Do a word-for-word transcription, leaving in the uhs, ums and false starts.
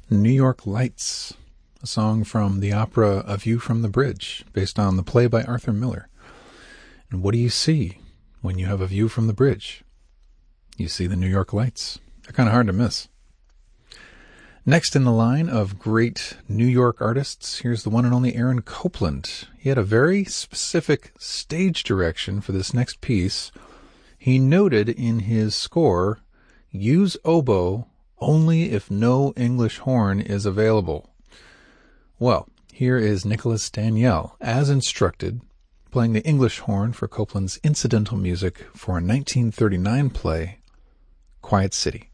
New York Lights, a song from the opera A View from the Bridge, based on the play by Arthur Miller. And what do you see when you have a view from the bridge? You see the New York lights. They're kind of hard to miss. Next in the line of great New York artists, here's the one and only Aaron Copland. He had a very specific stage direction for this next piece. He noted in his score, use oboe only if no English horn is available. Well, here is Nicholas Daniel, as instructed, playing the English horn for Copland's incidental music for a nineteen thirty-nine play, Quiet City.